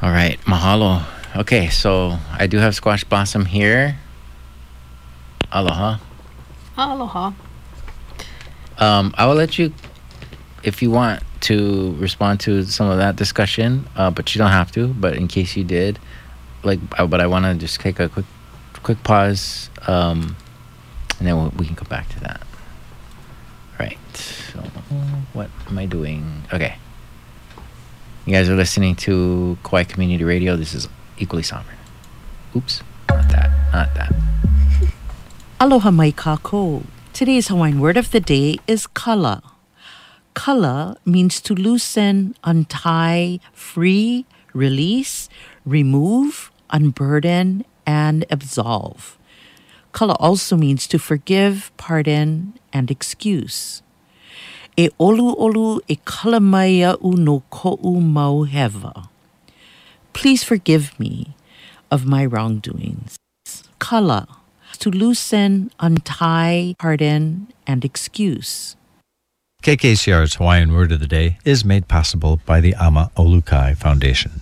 All right, mahalo. Okay, so I do have Squash Blossom here. Aloha. Aloha. I will let you, if you want to respond to some of that discussion, but you don't have to. But in case you did, but I want to just take a quick pause, and then we can come back to that. All right. So what am I doing? Okay. You guys are listening to Kauai Community Radio. This is Equally Sovereign. Oops, not that. Aloha mai kākou. Today's Hawaiian word of the day is kala. Kala means to loosen, untie, free, release, remove, unburden, and absolve. Kala also means to forgive, pardon, and excuse. E olu e kala mai a'u no ko'u mau hewa. Please forgive me of my wrongdoings. Kala, to loosen, untie, pardon, and excuse. KKCR's Hawaiian Word of the Day is made possible by the Ama Olukai Foundation.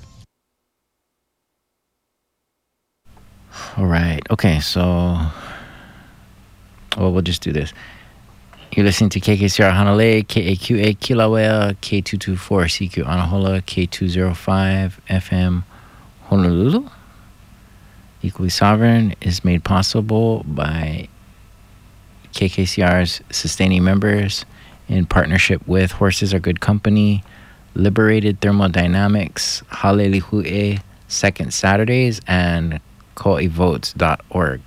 All right. Okay, so we'll just do this. You're listening to KKCR Hanalei, KAQA Kilauea, K224 CQ Anahola, K205 FM Honolulu. Equally Sovereign is made possible by KKCR's sustaining members in partnership with Horses Are Good Company, Liberated Thermodynamics, Halelihu'e, Second Saturdays, and koivotes.org.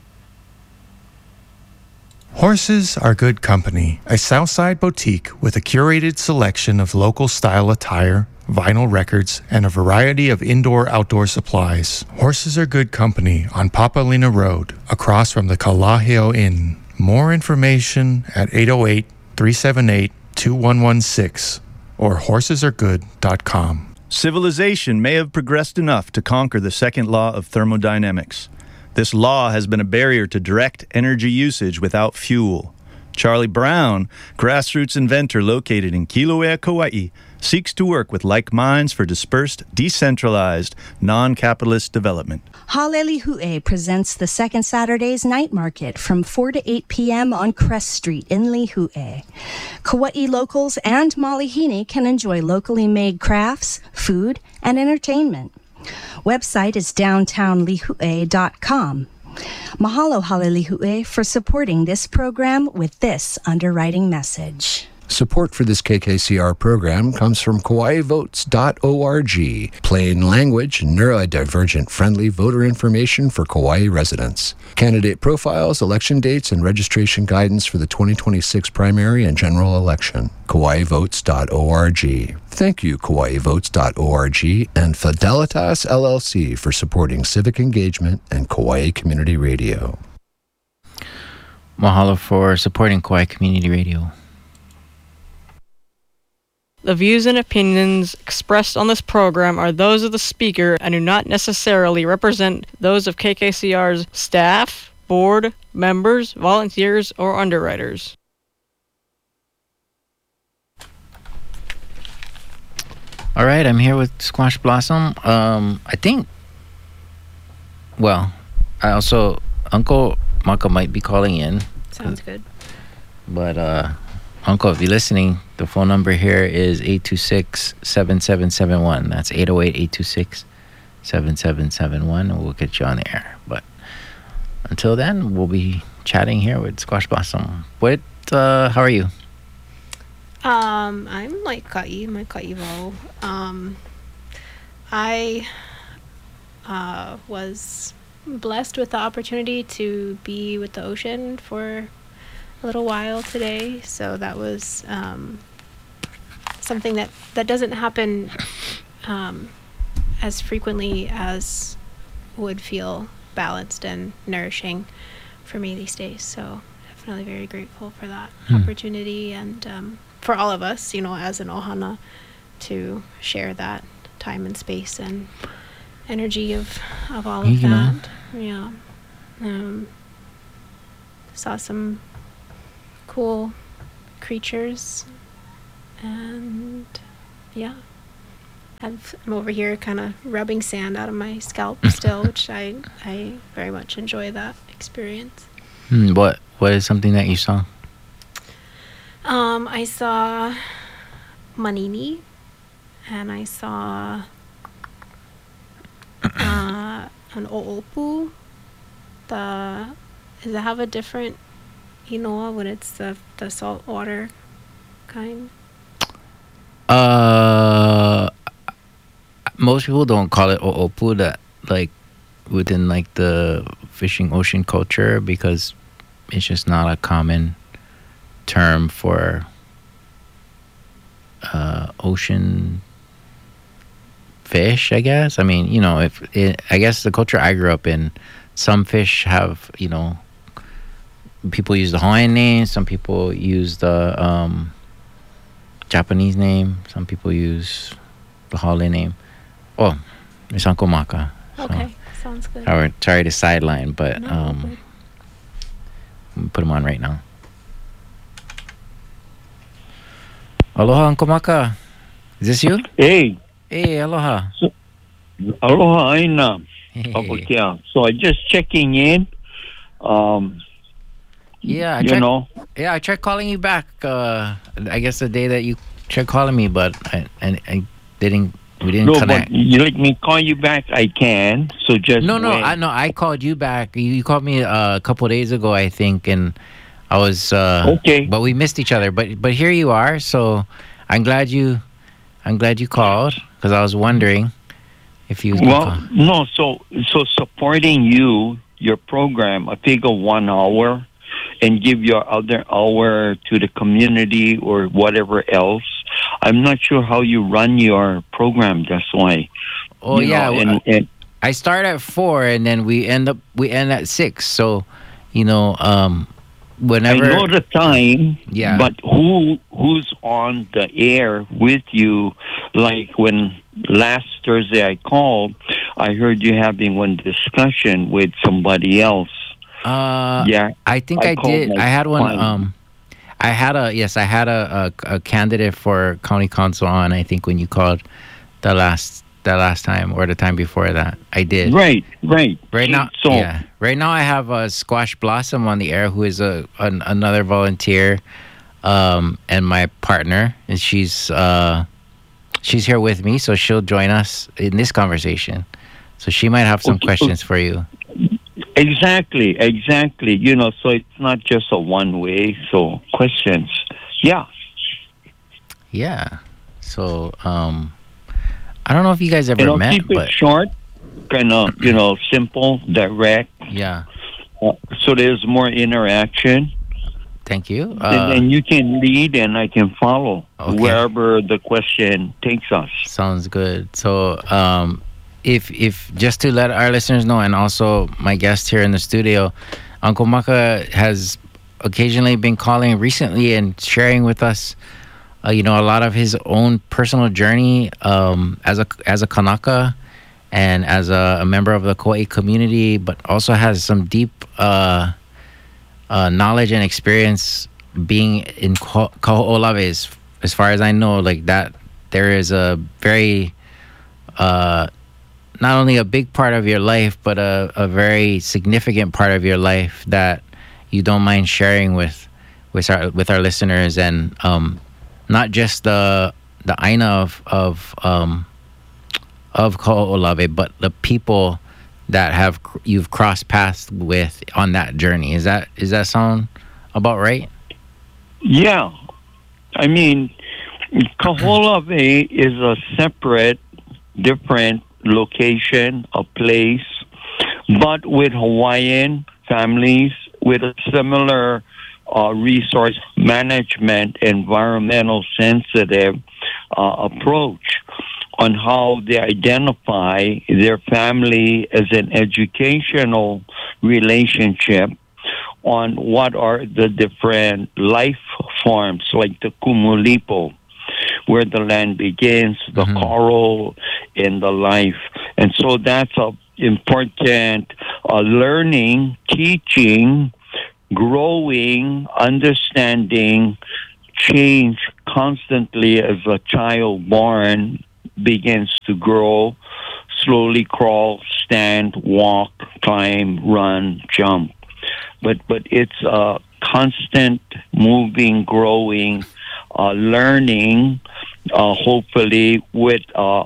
Horses Are Good Company, a Southside boutique with a curated selection of local style attire, vinyl records, and a variety of indoor-outdoor supplies. Horses Are Good Company on Papalina Road, across from the Kalaheo Inn. More information at 808-378-2116 or horsesaregood.com. Civilization may have progressed enough to conquer the second law of thermodynamics. This law has been a barrier to direct energy usage without fuel. Charlie Brown, grassroots inventor located in Kilauea, Kauai, seeks to work with like minds for dispersed, decentralized, non-capitalist development. Halelihu'e presents the Second Saturdays Night Market from 4 to 8 p.m. on Crest Street in Lihue. Kauai locals and Malihini can enjoy locally made crafts, food, and entertainment. Website is downtownlihue.com. Mahalo Halelihu'e for supporting this program with this underwriting message. Support for this KKCR program comes from KauaiVotes.org, plain language, neurodivergent friendly voter information for Kauai residents. Candidate profiles, election dates, and registration guidance for the 2026 primary and general election. KauaiVotes.org. Thank you, KauaiVotes.org and Fidelitas LLC for supporting civic engagement and Kauai Community Radio. Mahalo for supporting Kauai Community Radio. The views and opinions expressed on this program are those of the speaker and do not necessarily represent those of KKCR's staff, board, members, volunteers, or underwriters. All right, I'm here with Squash Blossom. Uncle Maka might be calling in. Sounds good. But, Uncle, if you're listening, the phone number here is 826-7771. That's 808-826-7771, and we'll get you on the air. But until then, we'll be chatting here with Squash Blossom. How are you? I'm like Ka'i, my Ka'ivo. I was blessed with the opportunity to be with the ocean for a little while today, so that was something that doesn't happen as frequently as would feel balanced and nourishing for me these days. So definitely very grateful for that opportunity, and for all of us, as an ohana, to share that time and space and energy of all of that. Yeah. Saw some cool creatures, and I'm over here kind of rubbing sand out of my scalp still, which I very much enjoy that experience. What is something that you saw? I saw Manini, and I saw an Oopu. Does it have a different inoa when it's the salt water kind? Most people don't call it Oopu, that like within like the fishing ocean culture, because it's just not a common term for ocean fish, I guess. I mean, you know, I guess the culture I grew up in, some fish have, you know, people use the Hawaiian name, some people use the Japanese name, some people use the Hale name. Oh, it's Uncle Maka. Okay, sounds good. Sorry to sideline, but No, put him on right now. Aloha, Uncle Maka. Is this you? Hey, Aloha. aloha aina. Hey. So I just checking in. Yeah, I tried calling you back. I guess the day that you tried calling me, but I didn't. We didn't connect. But you let me call you back. I can. So just I called you back. You called me a couple of days ago, I think, and I was okay. But we missed each other. But here you are. So I'm glad you called, because I was wondering if you. No. So supporting your program, I figure 1 hour, and give your other hour to the community or whatever else. I'm not sure how you run your program. That's why. Oh, yeah. I start at 4, and then we end at 6. So, you know, whenever. I know the time. Yeah. But who's on the air with you? Like when last Thursday I called, I heard you having one discussion with somebody else. Yeah. I think I did. I had one. I had a candidate for county council on, I think, when you called the last time or the time before that. I did. Right. Right now, right now I have a Squash Blossom on the air, who is another volunteer, and my partner, and she's here with me, so she'll join us in this conversation. So she might have some questions for you. Exactly. You know, so it's not just a one way. So questions. Yeah. So, I don't know if you guys ever met, keep but it short, kind of, simple, direct. Yeah. So there's more interaction. Thank you. And then you can lead and I can follow wherever the question takes us. Sounds good. So, if just to let our listeners know, and also my guest here in the studio, Uncle Maka has occasionally been calling recently and sharing with us, a lot of his own personal journey as a Kanaka and as a member of the Kauai community, but also has some deep knowledge and experience being in Kaho'olawe. As far as I know, like that, there is a very not only a big part of your life, but a very significant part of your life that you don't mind sharing with our listeners, and not just the aina of Kaho'olawe, but the people that you've crossed paths with on that journey. Is that sound about right? Yeah, I mean, Kaho'olawe is a separate, different location, a place, but with Hawaiian families with a similar resource management, environmental sensitive approach on how they identify their family as an educational relationship on what are the different life forms, like the Kumulipo, where the land begins, the coral, and the life. And so that's a important learning, teaching, growing, understanding, change constantly as a child born begins to grow, slowly crawl, stand, walk, climb, run, jump. But it's a constant moving, growing, learning, hopefully with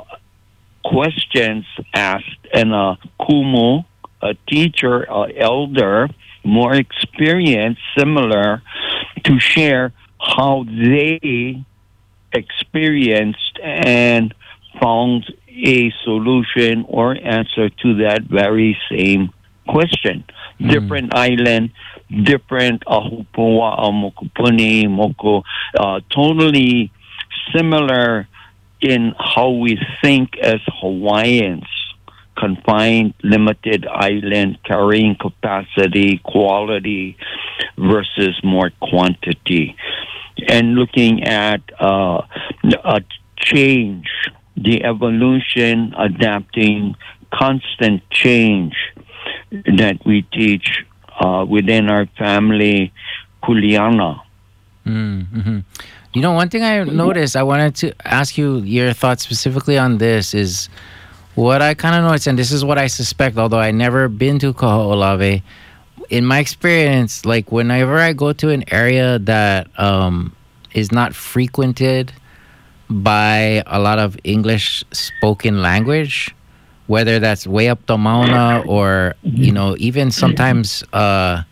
questions asked, and a kumu, a teacher, elder, more experienced, similar, to share how they experienced and found a solution or answer to that very same question. Different island, different ahupua, mokupuni, moko, totally similar in how we think as Hawaiians. Confined, limited island, carrying capacity, quality versus more quantity. And looking at a change, the evolution, adapting, constant change that we teach within our family, Kuleana. Mm-hmm. You know, one thing I noticed, I wanted to ask you your thoughts specifically on this, is what I kind of noticed, and this is what I suspect, although I never been to Kaho'olawe. In my experience, like whenever I go to an area that is not frequented by a lot of English spoken language, whether that's way up the Mauna or, you know, even sometimes a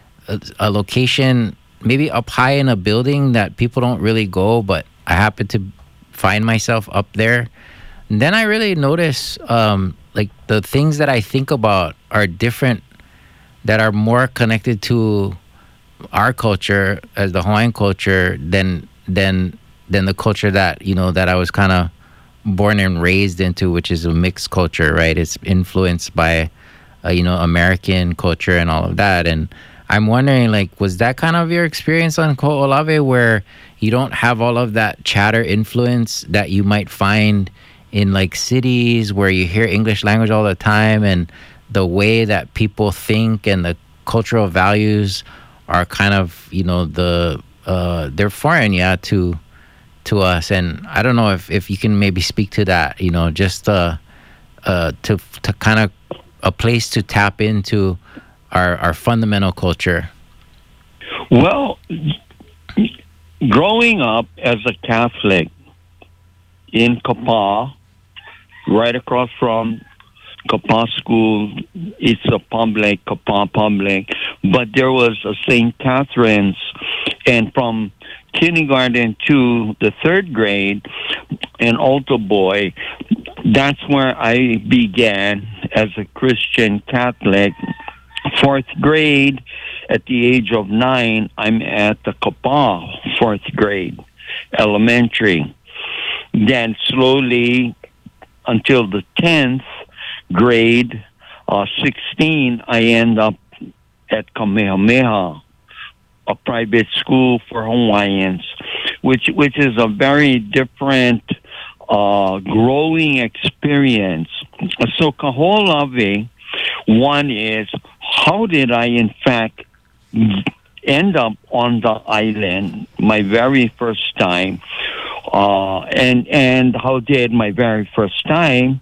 location maybe up high in a building that people don't really go, but I happen to find myself up there. And then I really notice like the things that I think about are different, that are more connected to our culture as the Hawaiian culture than the culture that, you know, that I was kind of born and raised into, which is a mixed culture, right? It's influenced by you know, American culture and all of that. And I'm wondering, like, was that kind of your experience on Kaho'olawe, where you don't have all of that chatter influence that you might find in like cities where you hear English language all the time, and the way that people think and the cultural values are kind of, you know, they're foreign, to us. And I don't know if you can maybe speak to that, you know, just to kind of a place to tap into our fundamental culture. Well, growing up as a Catholic in Kapa, right across from Kapa School, it's a public, Kapa Public, but there was a St. Catherine's, and from kindergarten to the third grade, an Alto Boy, that's where I began as a Christian Catholic. Fourth grade, at the age of 9, I'm at the Kapa, fourth grade, elementary. Then slowly, until the 10th grade, 16, I end up at Kamehameha, a private school for Hawaiians, which is a very different growing experience. So Kaho'olawe, one is, how did I in fact end up on the island my very first time? And how did my very first time,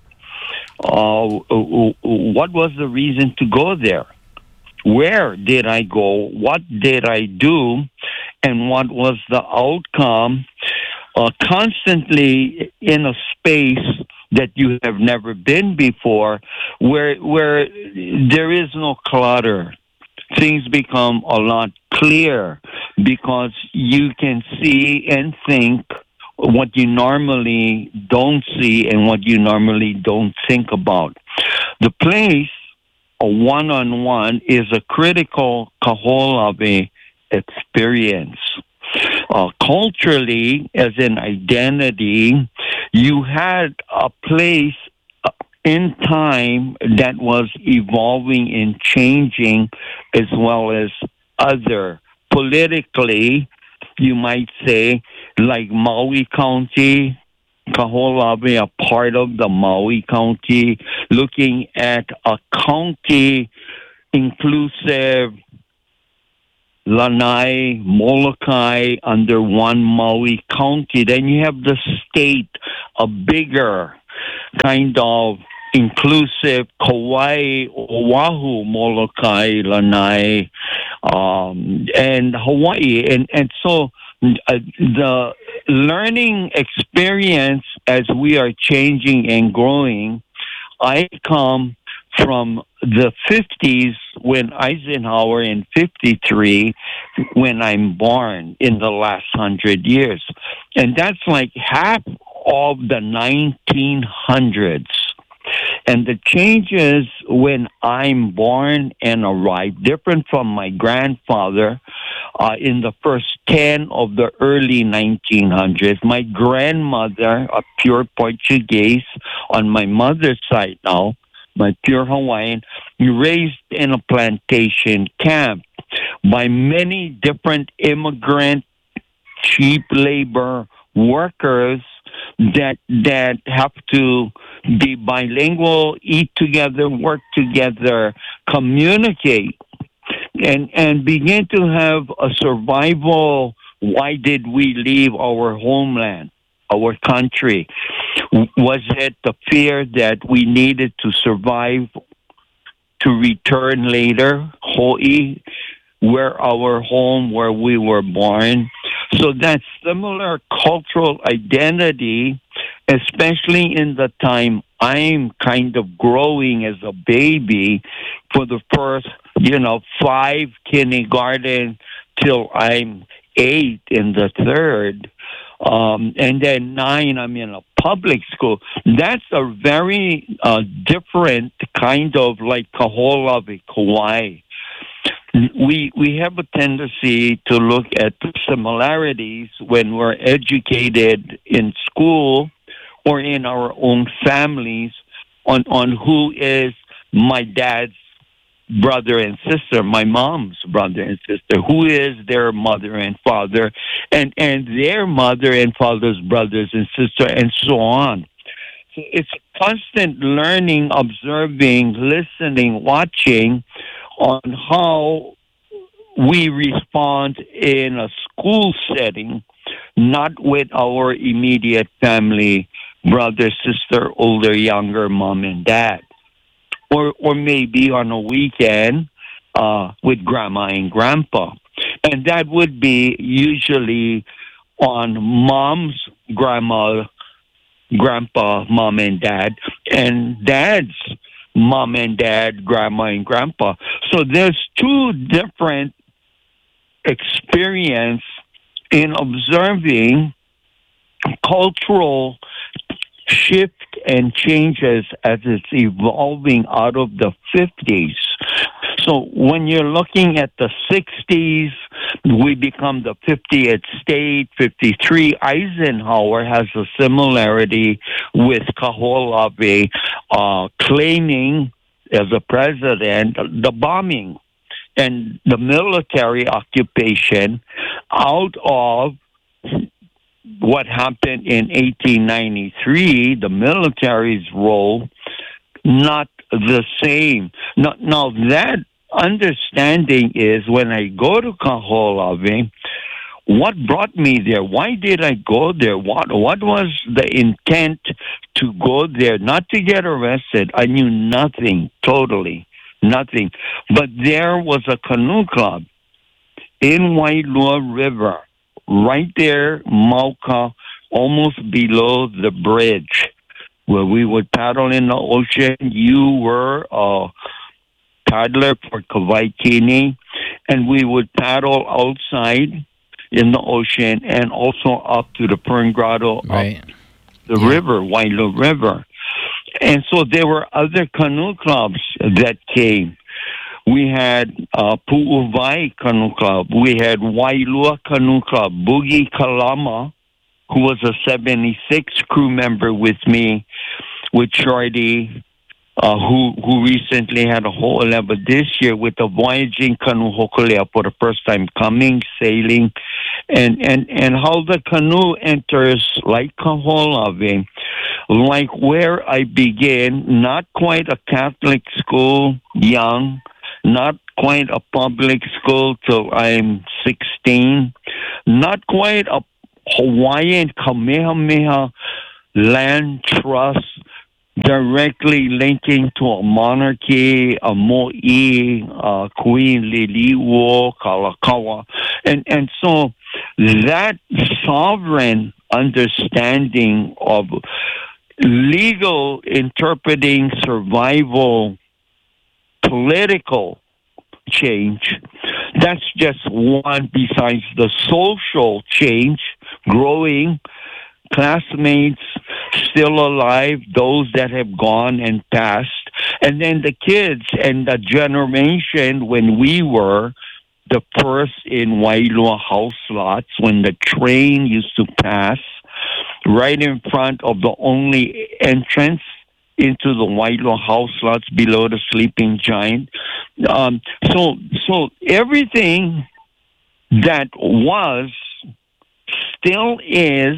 what was the reason to go there? Where did I go? What did I do? And what was the outcome? Constantly in a space that you have never been before, where there is no clutter. Things become a lot clearer because you can see and think what you normally don't see and what you normally don't think about. The place, a one-on-one, is a critical Kaho'olawe experience. Culturally, as an identity, you had a place in time that was evolving and changing, as well as other. Politically, you might say, like Maui County, Kaho'olawe, a part of the Maui County, looking at a county inclusive Lanai, Molokai under one Maui County. Then you have the state, a bigger kind of inclusive Kauai, Oahu, Molokai, Lanai, and Hawaii. And so the learning experience as we are changing and growing, I come from the 50s when Eisenhower in 53, when I'm born in the last 100 years. And that's like half of the 1900s. And the changes when I'm born and arrive, different from my grandfather in the first 10 of the early 1900s. My grandmother, a pure Portuguese on my mother's side now, my pure Hawaiian, raised in a plantation camp by many different immigrant, cheap labor workers that have to be bilingual, eat together, work together, communicate, and begin to have a survival. Why did we leave our homeland, our country? Was it the fear that we needed to survive to return later, Hawaii, where our home, where we were born? So that similar cultural identity, especially in the time I'm kind of growing as a baby for the first, 5 kindergarten till I'm 8 in the third, and then 9 I'm in a public school. That's a very different kind of like Kaho'olawe, Kauai. We have a tendency to look at the similarities when we're educated in school or in our own families on who is my dad's brother and sister, my mom's brother and sister, who is their mother and father, and their mother and father's brothers and sister, and so on. So it's constant learning, observing, listening, watching on how we respond in a school setting, not with our immediate family, brother, sister, older, younger, mom, and dad. Or maybe on a weekend with grandma and grandpa. And that would be usually on mom's grandma, grandpa, mom and dad, and dad's mom and dad, grandma and grandpa. So there's two different experience in observing cultural shift and changes as it's evolving out of the 50s. So when you're looking at the 60s, we become the 50th state, 53. Eisenhower has a similarity with Kaho'olawe claiming as a president the bombing and the military occupation out of what happened in 1893, the military's role, not the same. Now that understanding is when I go to Kaho'olawe, what brought me there? Why did I go there? What was the intent to go there? Not to get arrested. I knew nothing, totally nothing. But there was a canoe club in Wailua River, right there, Mauka, almost below the bridge, where we would paddle in the ocean. You were a paddler for Kawaikini, and we would paddle outside in the ocean and also up to the Pern Grotto, right, up the river, Wailua River. And so there were other canoe clubs that came. We had Pu'uvai Canoe Club. We had Wailua Canoe Club. Boogie Kalama, who was a 76 crew member with me, with Shorty, who recently had a whole 11 this year with the voyaging canoe Hokulea for the first time coming, sailing, and how the canoe enters like Kaho'olawe, like where I began, not quite a Catholic school, young, not quite a public school till I'm 16. Not quite a Hawaiian Kamehameha land trust directly linking to a monarchy, a mo'i, Queen Liliuo, Kalakaua. And so that sovereign understanding of legal interpreting survival political change, that's just one besides the social change, growing, classmates still alive, those that have gone and passed, and then the kids and the generation when we were the first in Wailoa house lots, when the train used to pass right in front of the only entrance into the Wailoa house lots below the Sleeping Giant. So everything that was still is,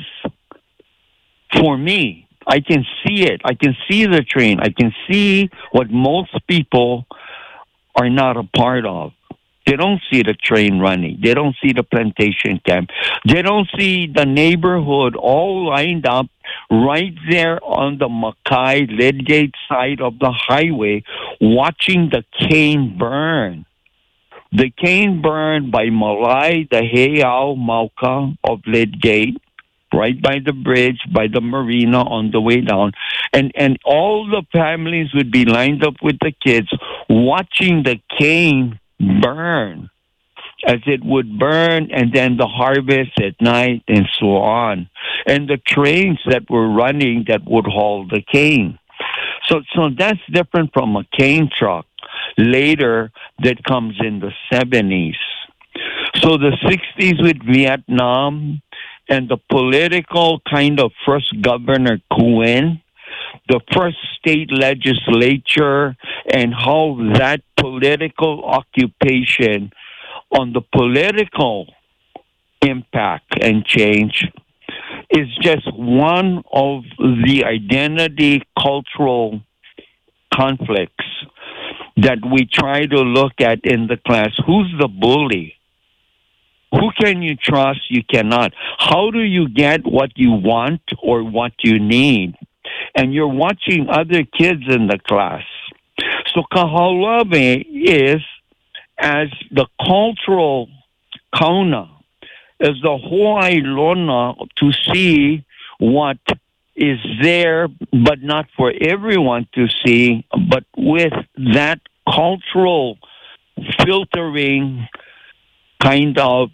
for me. I can see it. I can see the train. I can see what most people are not a part of. They don't see the train running. They don't see the plantation camp. They don't see the neighborhood all lined up right there on the Mackay Ledgate side of the highway, watching the cane burn. The cane burn by Malay, the Heiau Mauka of Ledgate, right by the bridge, by the marina on the way down. And all the families would be lined up with the kids watching the cane burn as it would burn, and then the harvest at night and so on. And the trains that were running that would haul the cane. So that's different from a cane truck later that comes in the 70s. So the 60s with Vietnam and the political kind of first Governor Nguyen, the first state legislature, and how that political occupation on the political impact and change is just one of the identity cultural conflicts that we try to look at in the class. Who's the bully? Who can you trust? You cannot. How do you get what you want or what you need? And you're watching other kids in the class. So Kaho'olawe is, as the cultural kauna, as the Hawaii Lona, to see what is there, but not for everyone to see, but with that cultural filtering kind of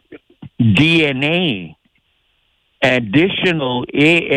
DNA, additional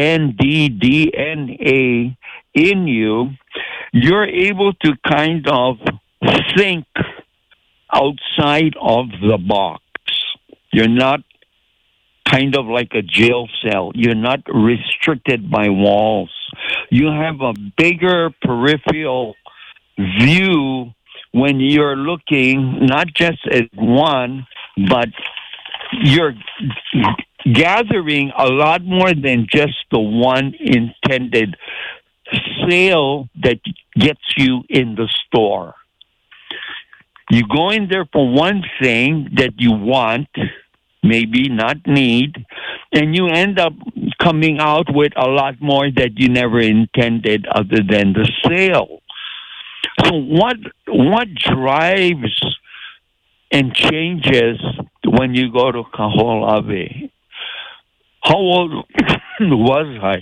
AND-DNA in you, you're able to kind of think outside of the box. You're not kind of like a jail cell. You're not restricted by walls. You have a bigger peripheral view when you're looking not just at one, but you're gathering a lot more than just the one intended sale that gets you in the store. You go in there for one thing that you want, maybe not need, and you end up coming out with a lot more that you never intended other than the sale. So what drives and changes when you go to Kaho'olawe? How old was I?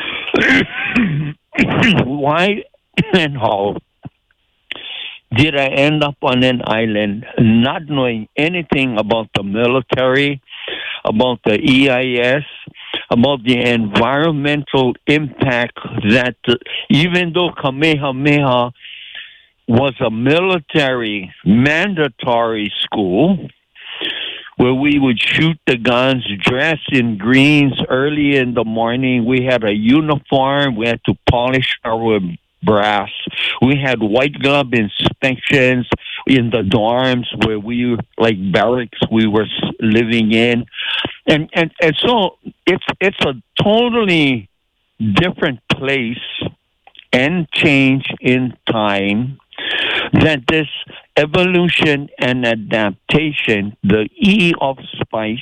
Why and how did I end up on an island not knowing anything about the military, about the EIS, about the environmental impact that even though Kamehameha was a military mandatory school where we would shoot the guns, dress in greens early in the morning. We had a uniform. We had to polish our brass. We had white glove inspections in the dorms where we, like barracks, we were living in. And so it's a totally different place and change in time that this evolution and adaptation, the E of spice,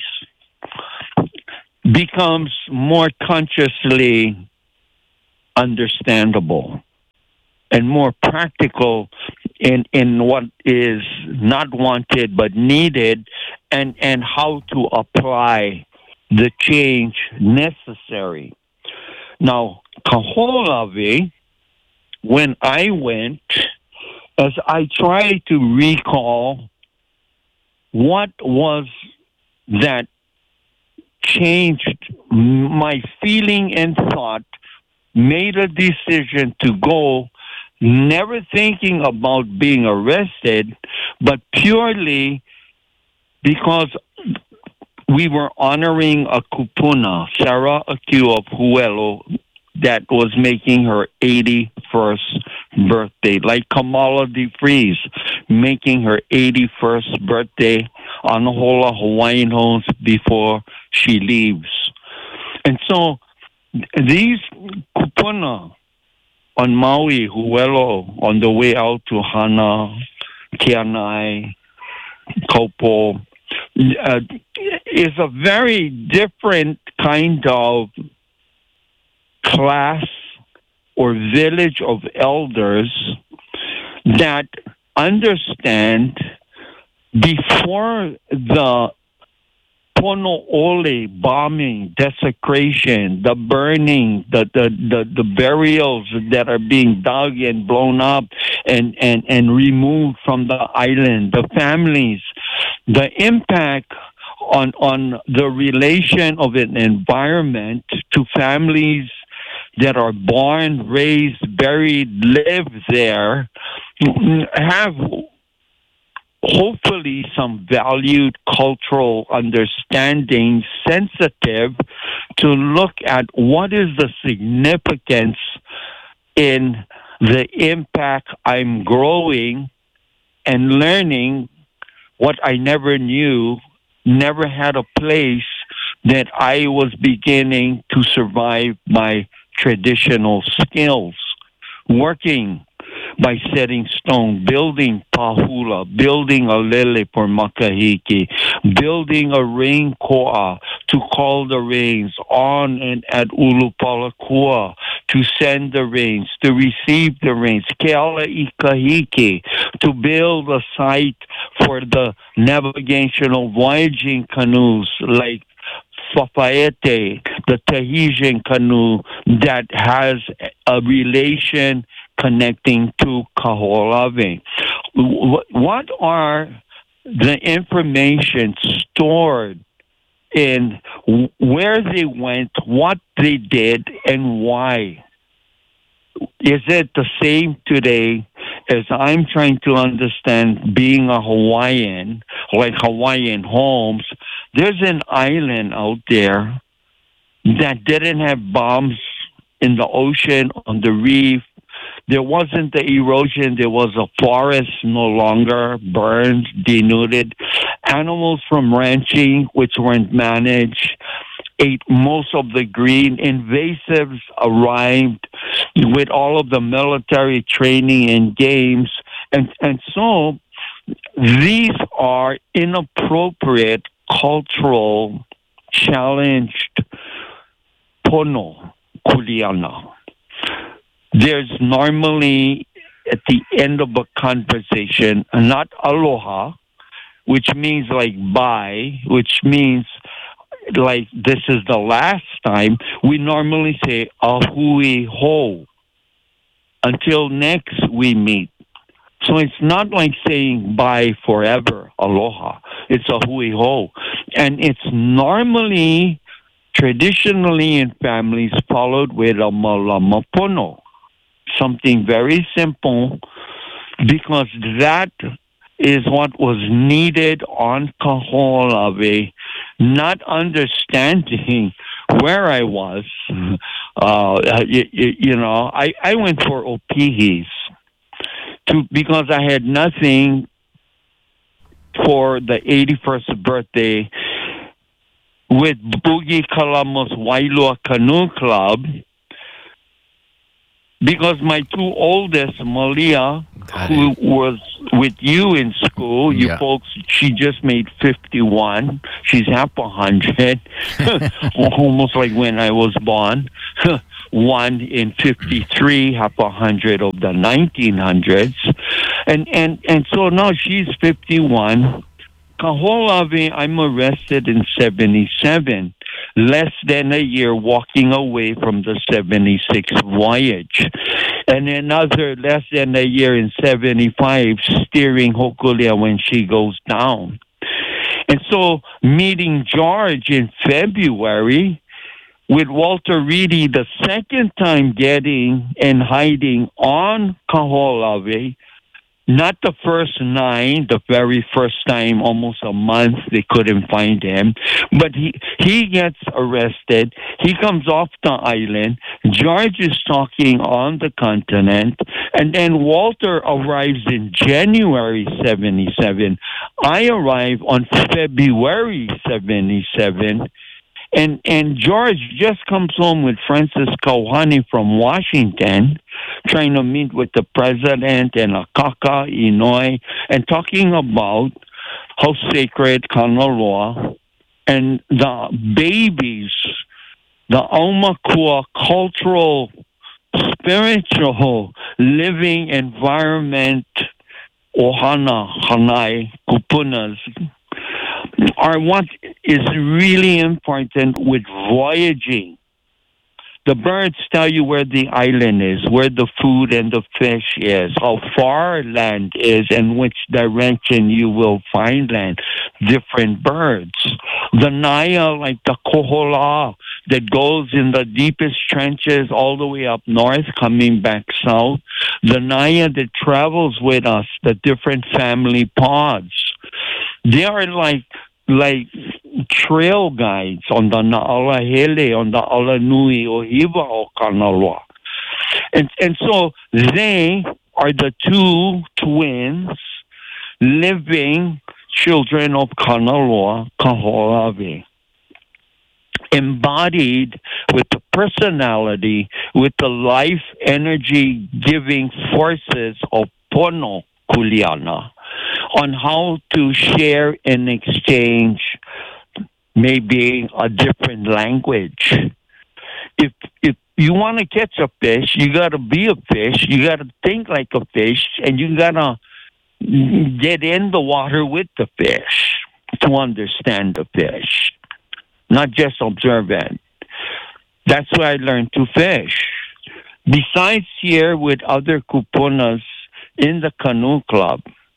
becomes more consciously understandable and more practical in what is not wanted but needed, and how to apply the change necessary. Now, Kaho'olawe, when I went, as I try to recall what was that changed my feeling and thought, made a decision to go, never thinking about being arrested, but purely because we were honoring a kupuna, Sarah Akiu of Huelo, that was making her 81st birthday, like Kamala DeFries making her 81st birthday on the whole of Hawaiian homes before she leaves. And so these kupuna on Maui, Huelo, on the way out to Hana, Keanai, Kopo, is a very different kind of class or village of elders that understand before the Pono'ole bombing, desecration, the burning, the burials that are being dug and blown up and removed from the island, the families, the impact on the relation of an environment to families that are born, raised, buried, live there, have hopefully some valued cultural understanding, sensitive to look at what is the significance in the impact I'm growing and learning what I never knew, never had a place that I was beginning to survive my traditional skills, working by setting stone, building pahula, building a lele for makahiki, building a rain koa to call the rains on and at Ulupalakua, to send the rains, to receive the rains, keala ikahiki, to build a site for the navigational voyaging canoes like Fafaete, the Tahitian canoe that has a relation connecting to Kaho'olawe. What are the information stored in where they went, what they did, and why? Is it the same today as I'm trying to understand being a Hawaiian, like Hawaiian Homes? There's an island out there that didn't have bombs in the ocean, on the reef. There wasn't the erosion. There was a forest no longer burned, denuded. Animals from ranching, which weren't managed, ate most of the green. Invasives arrived with all of the military training and games. And so these are inappropriate, cultural, challenged pono kuleana. There's normally, at the end of a conversation, not aloha, which means like bye, which means like this is the last time. We normally say ahui ho, until next we meet. So it's not like saying bye forever, aloha. It's ahui ho. And it's normally, traditionally in families, followed with a malama pono. Something very simple, because that is what was needed on Kaho'olawe, not understanding where I was. I went for opihis because I had nothing for the 81st birthday with Boogie Kalamos Wailua Canoe Club, because my two oldest, Malia, who was with you in school, you Yeah. folks, she just made 51. She's half 100, almost like when I was born. One in 53, half 100 of the 1900s. And so now she's 51. Kaho'olawe, I'm arrested in 77. Less than a year walking away from the 76 voyage. And another less than a year in 75 steering Hokulea when she goes down. And so meeting George in February with Walter Reedy the second time getting and hiding on Kaho'olawe. Not the first 9, the very first time, almost a month, they couldn't find him. But he gets arrested. He comes off the island. George is talking on the continent. And then Walter arrives in January 77. I arrive on February 77. And George just comes home with Francis Kauhani from Washington, trying to meet with the president and Akaka, Inouye, and talking about how sacred Kanaloa and the babies, the Aumakua cultural, spiritual living environment, Ohana, Hanai, Kupunas, are what is really important with voyaging. The birds tell you where the island is, where the food and the fish is, how far land is, and which direction you will find land. Different birds. The Naya, like the Kohola, that goes in the deepest trenches all the way up north, coming back south. The Naya that travels with us, the different family pods. They are like trail guides on the Na'alahele, on the Alanui, Ohiva, o Kanaloa. And so they are the two twins, living children of Kanaloa, Kaho'olawe. Embodied with the personality, with the life energy giving forces of Pono Kuleana, on how to share and exchange maybe a different language. If you want to catch a fish, you got to be a fish, you got to think like a fish, and you got to get in the water with the fish to understand the fish, not just observe it. That's why I learned to fish. Besides here with other kupunas in the canoe club,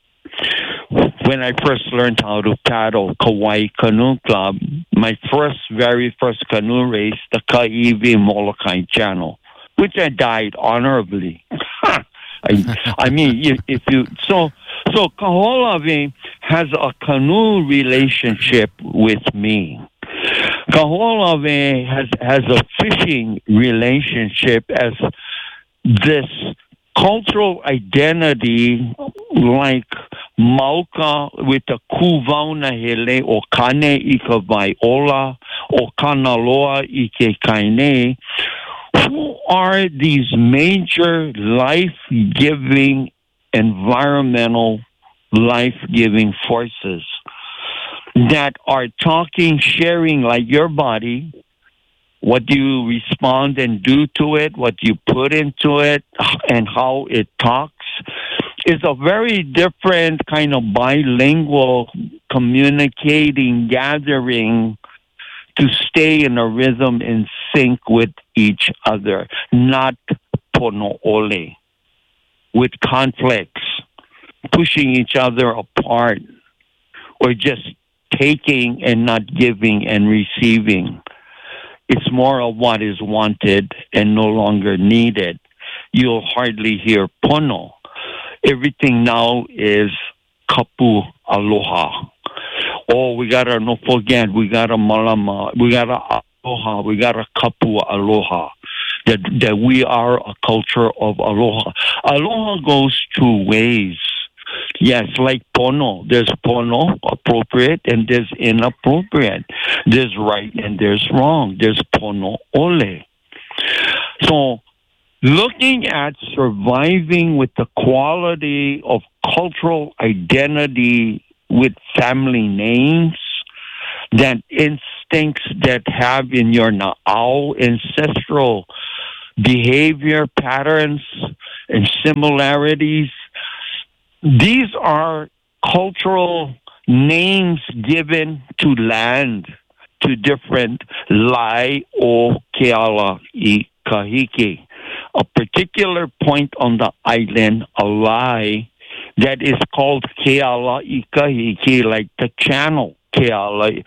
when I first learned how to paddle Kauai Canoe Club, my very first canoe race, the Kaiwi Molokai Channel, which I died honorably. I mean, if you so Kaho'olawe has a canoe relationship with me. Kaho'olawe has a fishing relationship as this cultural identity, like Mauka with the Kuvauna Hele o Kane Ika Vaiola o Kanaloa Ike Kaine, who are these major life-giving, environmental, life-giving forces that are talking, sharing like your body. What do you respond and do to it, what you put into it, and how it talks, is a very different kind of bilingual communicating, gathering to stay in a rhythm in sync with each other, not pono'ole, with conflicts, pushing each other apart, or just taking and not giving and receiving. It's more of what is wanted and no longer needed. You'll hardly hear pono. Everything now is kapu aloha. Oh, we gotta no forget, we gotta malama, we gotta aloha, we gotta kapu aloha. That we are a culture of aloha. Aloha goes two ways. Yes, like pono. There's pono, appropriate, and there's inappropriate. There's right and there's wrong. There's pono ole. So looking at surviving with the quality of cultural identity with family names, that instincts that have in your Na'au ancestral behavior patterns and similarities. These are cultural names given to land, to different Lai o Keala I Kahiki. A particular point on the island, a Lai, that is called Keala I Kahiki, like the channel Keala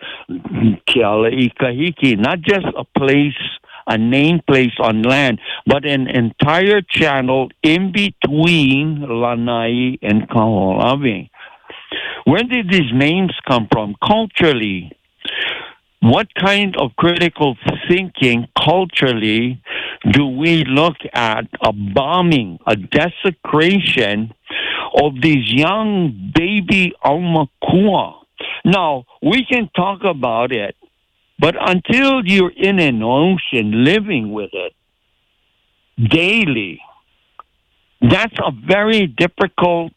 I Kahiki, not just a place, a name place on land, but an entire channel in between Lanai and Kaho'olawe. Where did these names come from culturally? What kind of critical thinking culturally do we look at a bombing, a desecration of these young baby aumakua? Now, we can talk about it, but until you're in an ocean living with it daily, that's a very different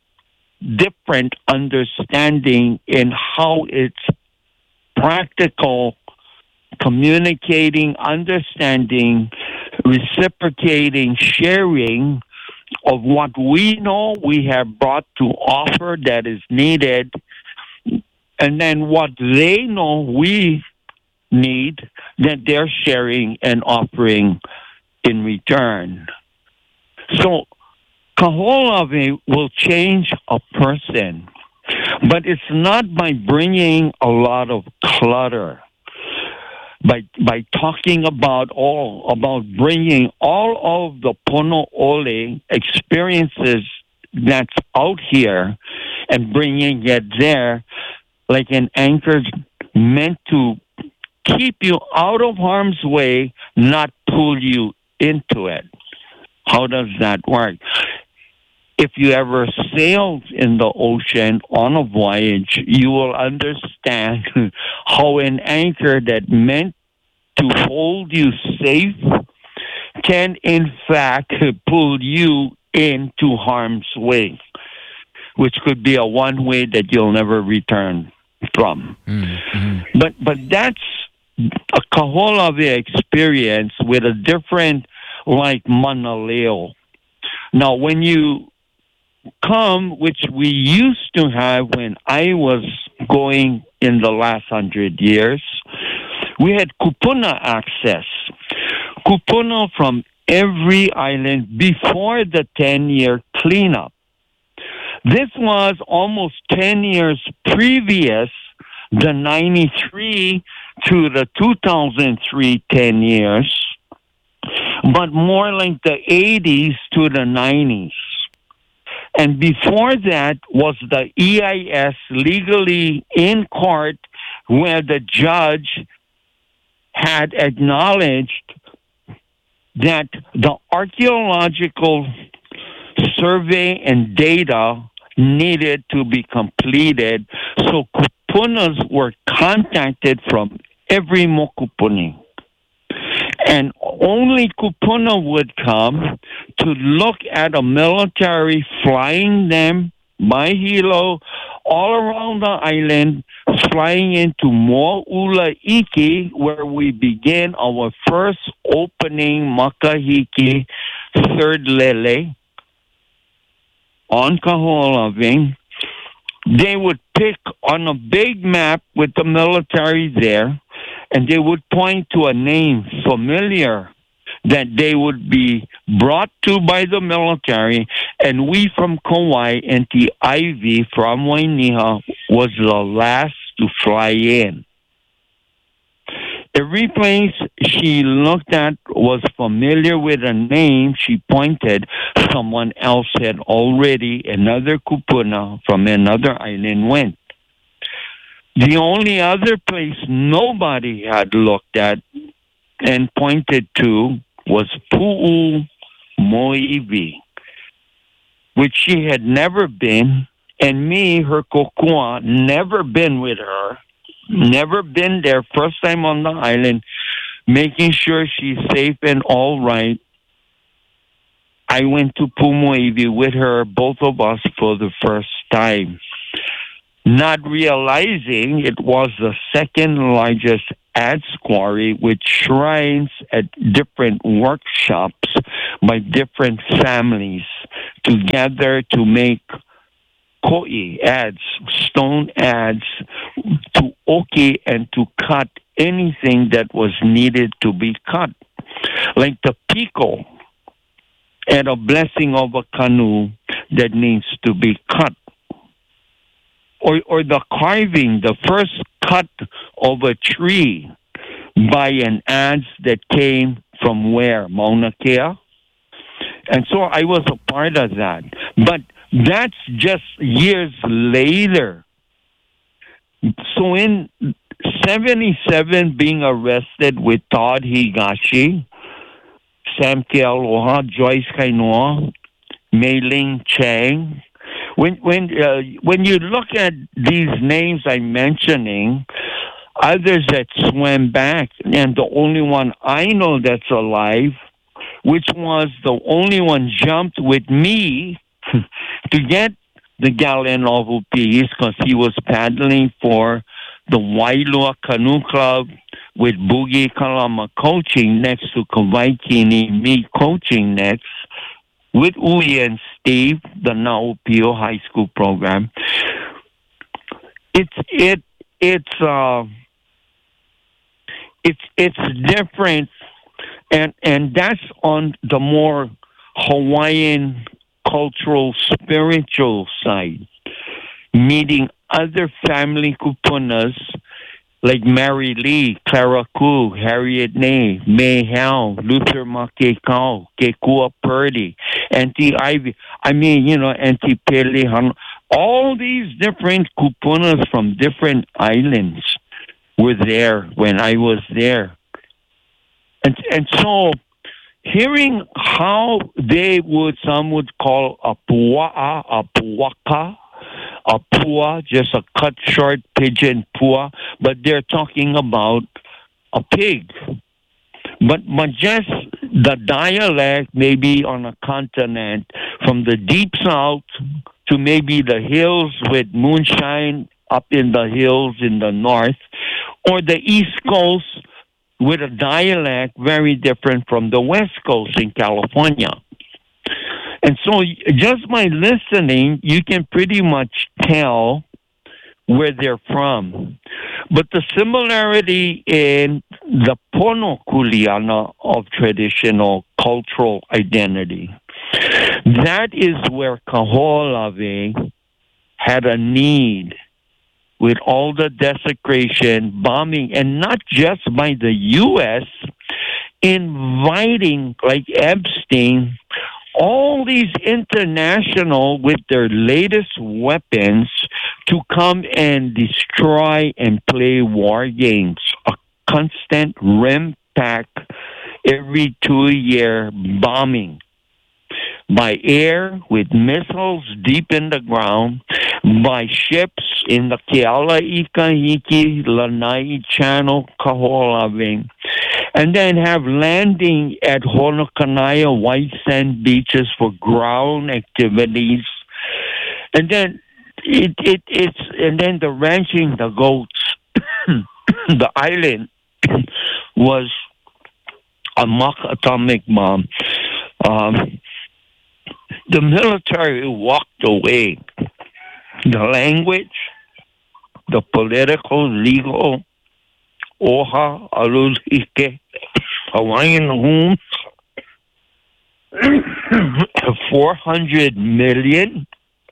understanding in how it's practical, communicating, understanding, reciprocating, sharing of what we know we have brought to offer that is needed, and then what they know we need that they're sharing and offering in return. So Kaho'olawe will change a person, but it's not by bringing a lot of clutter, by talking about bringing all of the Pono Ole experiences that's out here and bringing it there like an anchor meant to keep you out of harm's way, not pull you into it. How does that work? If you ever sailed in the ocean on a voyage, you will understand how an anchor that meant to hold you safe can in fact pull you into harm's way, which could be a one way that you'll never return from. Mm-hmm. But that's a Kaho'olawe experience with a different, like, manaleo. Now, when you come, which we used to have when I was going in the last 100 years, we had kupuna access. Kupuna from every island before the 10-year cleanup. This was almost 10 years previous, the 93 to the 2003 10 years, but more like the 80s to the 90s. And before that was the EIS legally in court, where the judge had acknowledged that the archaeological survey and data needed to be completed. So kupunas were contacted from every mokupuni. And only kupuna would come to look at a military flying them by hilo all around the island, flying into Mo'ula Iki, where we began our first opening Makahiki third lele on Kaho'olawe. They would pick on a big map with the military there, and they would point to a name familiar that they would be brought to by the military, and we from Kauai and the Ivy from Wainiha was the last to fly in. Every place she looked at was familiar with a name she pointed. Someone else had already, another kupuna from another island went. The only other place nobody had looked at and pointed to was Pu'u Moiwi, which she had never been, and me, her kokua, never been with her, never been there, first time on the island, making sure she's safe and all right. I went to Pumuivi with her, both of us, for the first time, not realizing it was the second largest adze quarry with shrines at different workshops by different families together to make koi adze, stone adze, to oki and to cut anything that was needed to be cut. Like the piko and a blessing of a canoe that needs to be cut. Or the carving, the first cut of a tree by an adze that came from where? Mauna Kea. And so I was a part of that. But that's just years later. So in 77, being arrested with Todd Higashi, Sam Kealoha, Joyce Kainoa, Mei Ling Chang. When you look at these names I'm mentioning, others that swam back, and the only one I know that's alive, which was the only one jumped with me to get the Galleon of Peace because he was paddling for the Wailua Canoe Club with Boogie Kalama coaching next to Kawaikini, me coaching next, with Uli and Steve, the Naupio High School program. It's different, and that's on the more Hawaiian cultural spiritual side, meeting other family kupunas like Mary Lee, Clara Koo, Harriet Ney, May Hal, Luther Makekau, Kekua Purdy, Auntie Ivy. I mean, Auntie Pele, all these different kupunas from different islands were there when I was there. And so hearing how some would call a pua'a, a puaka, a pua, just a cut short pigeon pua, but they're talking about a pig. But just the dialect, maybe on a continent, from the deep south to maybe the hills with moonshine up in the hills in the north, or the east coast with a dialect very different from the west coast in California. And so just by listening, you can pretty much tell where they're from. But the similarity in the pono kuleana of traditional cultural identity, that is where Kaho'olawe had a need with all the desecration, bombing, and not just by the U.S., inviting, like Epstein, all these international with their latest weapons to come and destroy and play war games. A constant rim pack every 2-year bombing. By air with missiles deep in the ground, by ships in the Kealaikahiki, Lanai Channel, Kaho'olawe, and then have landing at Honokanaya White Sand beaches for ground activities, and then and then the ranching the goats. The island was a mock atomic bomb. The military walked away. The language, the political, legal, oha, alulike, Hawaiian homes, 400 million.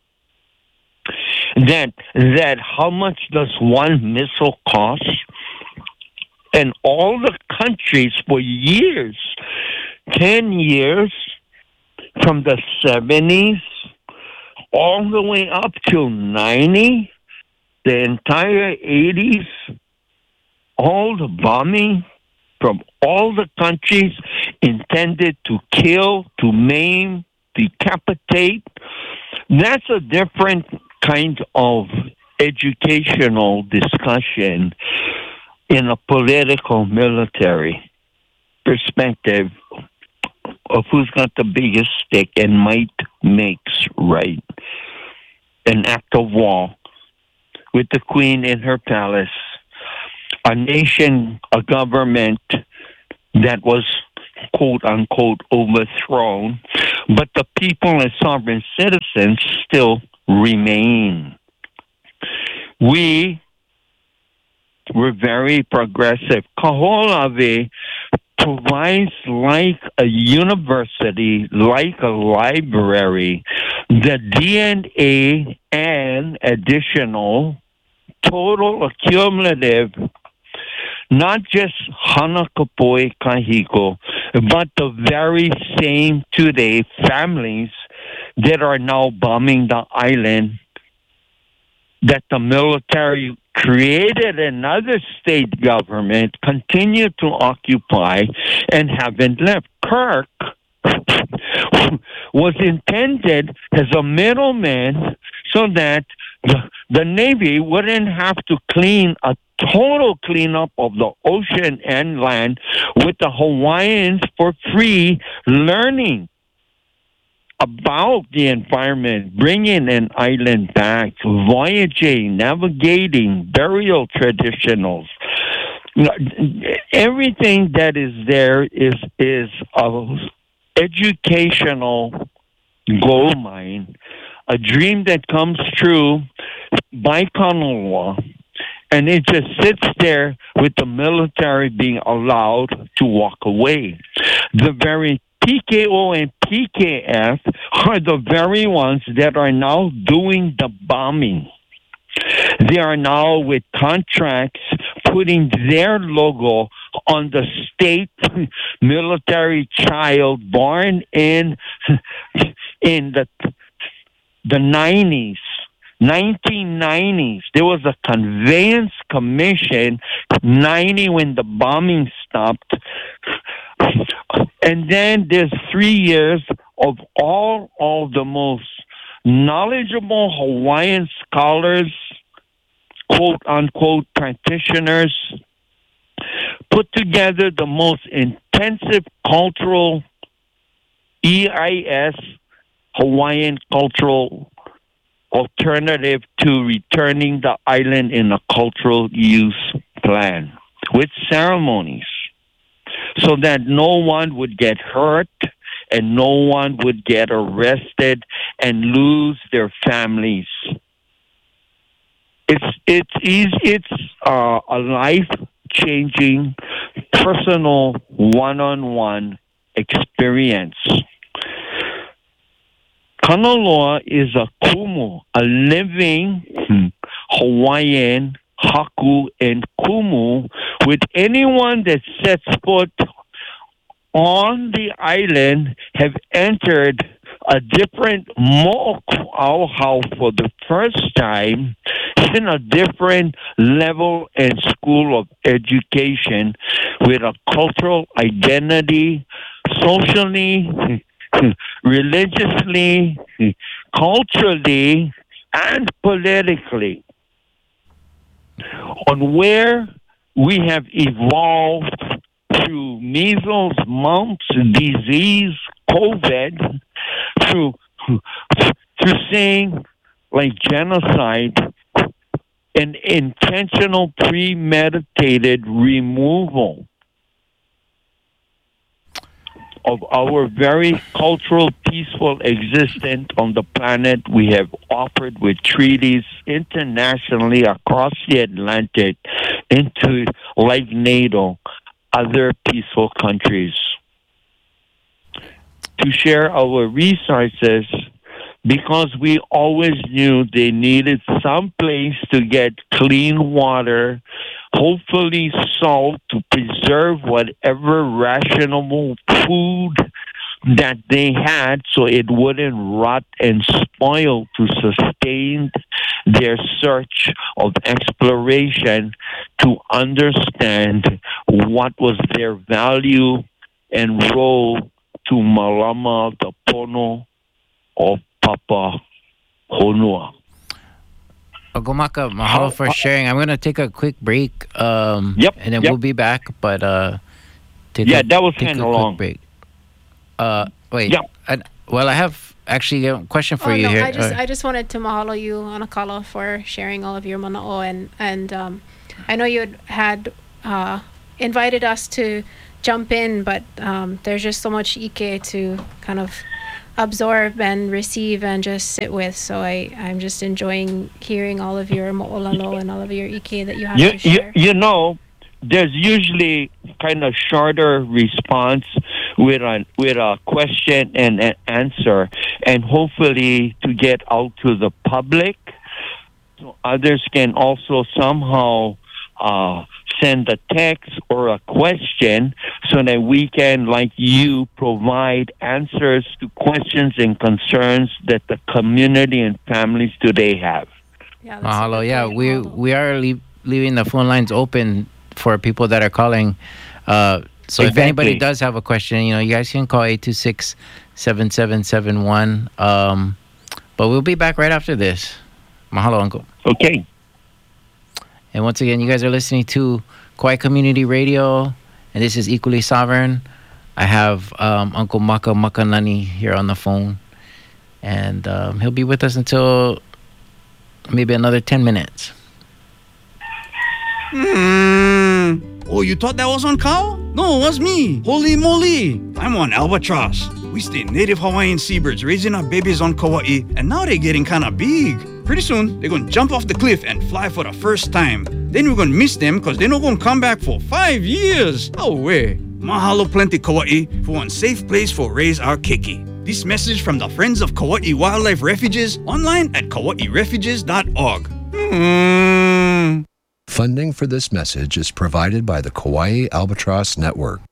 That how much does one missile cost? And all the countries for years, 10 years, from the 70s all the way up till 90, the entire 80s, all the bombing from all the countries intended to kill, to maim, decapitate. That's a different kind of educational discussion in a political military perspective of who's got the biggest stick, and might makes right. An act of war with the queen in her palace, a nation, a government that was quote unquote overthrown, but the people as sovereign citizens still remain. We were very progressive. Kaho'olawe provides like a university, like a library, the DNA and additional, total, accumulative, not just Hanakapoi Kahiko, but the very same today families that are now bombing the island that the military created another state government, continue to occupy, and haven't left. Kirk was intended as a middleman so that the Navy wouldn't have to clean a total cleanup of the ocean and land with the Hawaiians for free learning about the environment, bringing an island back, voyaging, navigating, burial traditionals. Everything that is there is a educational gold mine, a dream that comes true by Kanaloa, and it just sits there with the military being allowed to walk away. The very PKO and PKF are the very ones that are now doing the bombing. They are now with contracts putting their logo on the state military child born in the 90s. 1990s, there was a conveyance commission, 90 when the bombing stopped. And then there's 3 years of all the most knowledgeable Hawaiian scholars, quote unquote practitioners, put together the most intensive cultural EIS, Hawaiian cultural alternative to returning the island in a cultural use plan with ceremonies so that no one would get hurt and no one would get arrested and lose their families. It's a life-changing, personal, one-on-one experience. Kanaloa is a kumu, a living Hawaiian haku and kumu, with anyone that sets foot on the island have entered a different mo'oku'auhau for the first time in a different level and school of education with a cultural identity, socially, religiously, culturally, and politically, on where we have evolved through measles, mumps, disease, COVID, through saying like genocide, an intentional premeditated removal of our very cultural, peaceful existence on the planet. We have offered with treaties internationally across the Atlantic into, like NATO, other peaceful countries to share our resources, because we always knew they needed some place to get clean water, hopefully salt to preserve whatever rationable food that they had so it wouldn't rot and spoil, to sustain their search of exploration to understand what was their value and role to Malama, the pono of Papa Honua. Ogumaka, mahalo for sharing. I'm going to take a quick break. And then we'll be back. But that was kind of long. Break. Wait. Yeah. Well, I have actually a question for you no, here. I just wanted to mahalo you, Anakala, for sharing all of your mana'o, and I know you had invited us to jump in, but there's just so much ike to kind of absorb and receive and just sit with. So I'm just enjoying hearing all of your mo'olalo and all of your ike that you have to share. You know, there's usually kind of shorter response with a question and an answer, and hopefully to get out to the public, so others can also somehow send a text or a question so that we can, like you, provide answers to questions and concerns that the community and families today have. Yeah, Mahalo. Yeah, we are leaving the phone lines open for people that are calling. So if anybody does have a question, you guys can call 826-7771. But we'll be back right after this. Mahalo, Uncle. Okay. And once again, you guys are listening to Kauai Community Radio, and this is Equally Sovereign. I have Uncle Maka Makanani here on the phone, and he'll be with us until maybe another 10 minutes. Oh, you thought that was on Kau? No, it was me. Holy moly. I'm on Albatross. We stay native Hawaiian seabirds raising our babies on Kauai, and now they're getting kind of big. Pretty soon, they're going to jump off the cliff and fly for the first time. Then we're going to miss them because they're not going to come back for 5 years. Oh, way. Mahalo plenty Kauai for one safe place for raise our keiki. This message from the Friends of Kauai Wildlife Refuges online at kauairefuges.org. Funding for this message is provided by the Kauai Albatross Network.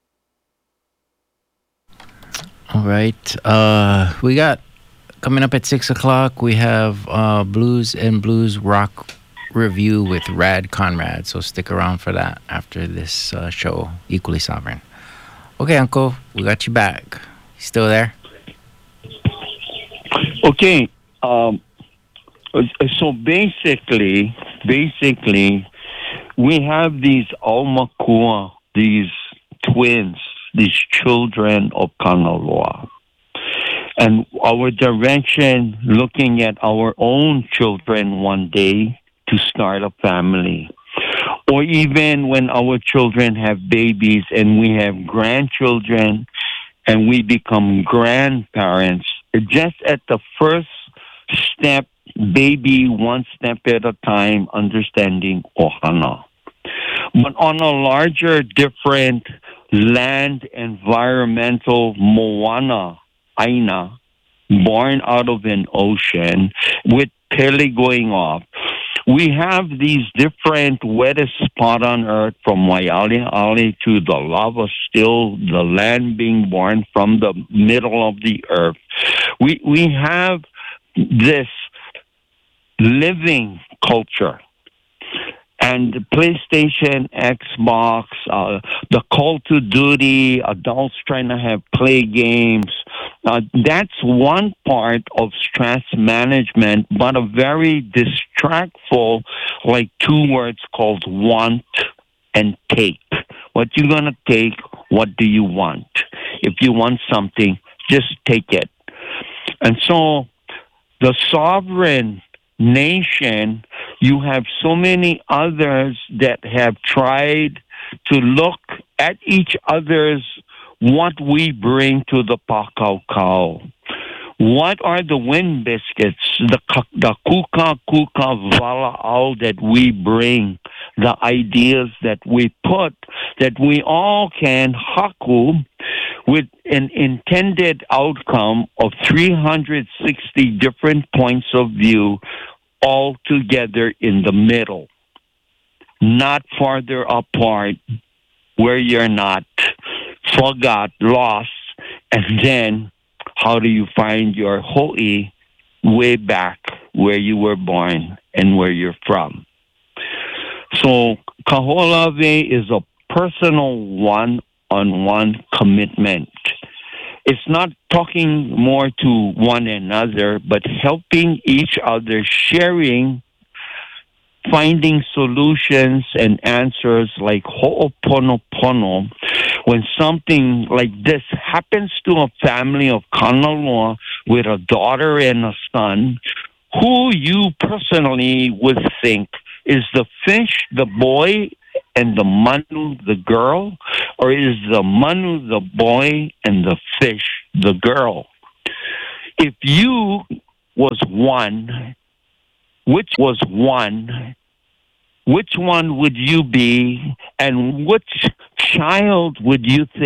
All right. We got coming up at 6 o'clock. We have Blues and Blues Rock review with Rad Conrad. So stick around for that after this show, Equally Sovereign. Okay, Uncle, we got you back. You still there? Okay. So basically, we have these aumakua, these twins, these children of Kanaloa. And our direction, looking at our own children one day to start a family. Or even when our children have babies and we have grandchildren and we become grandparents, just at the first step, baby one step at a time, understanding ohana. But on a larger, different land environmental moana, aina, born out of an ocean with pele going off, we have these different wettest spot on earth from Waialeale to the lava still, the land being born from the middle of the earth. We have this living culture. And the PlayStation, Xbox, the Call to Duty, adults trying to have play games, that's one part of stress management, but a very distractful, like two words called want and take. What you going to take, what do you want? If you want something, just take it. And so the sovereign nation, you have so many others that have tried to look at each other's what we bring to the Pakaukau. What are the wind biscuits, the kuka vala'au that we bring, the ideas that we put, that we all can haku with an intended outcome of 360 different points of view all together in the middle, not farther apart where you're not, forgot, lost, and then how do you find your ho'i way back where you were born and where you're from. So Kaho'olawe is a personal one-on-one commitment. It's not talking more to one another, but helping each other, sharing finding solutions and answers like Ho'oponopono, when something like this happens to a family of Kanaloa with a daughter and a son, who you personally would think is the fish the boy and the manu the girl, or is the manu the boy and the fish the girl? If you was one, which one would you be, and which child would you think